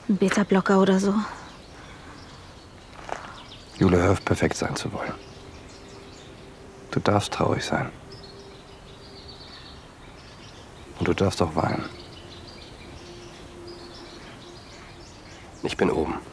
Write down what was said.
Ein Beta-Blocker oder so. Jule, hör auf, perfekt sein zu wollen. Du darfst traurig sein. Und du darfst auch weinen. Ich bin oben.